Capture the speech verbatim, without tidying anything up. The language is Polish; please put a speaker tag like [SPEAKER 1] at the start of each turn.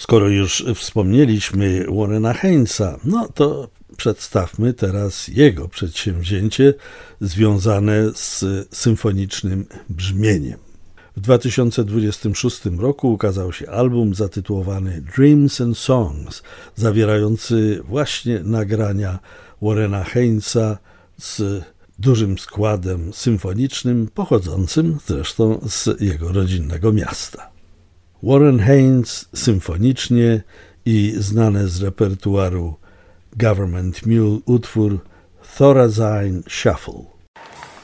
[SPEAKER 1] Skoro już wspomnieliśmy Warrena Haynes'a, no to przedstawmy teraz jego przedsięwzięcie związane z symfonicznym brzmieniem. W dwa tysiące dwudziestym szóstym roku ukazał się album zatytułowany Dreams and Songs, zawierający właśnie nagrania Warrena Haynes'a z dużym składem symfonicznym, pochodzącym zresztą z jego rodzinnego miasta. Warren Haynes symfonicznie i znane z repertuaru Government Mule utwór Thorazine Shuffle.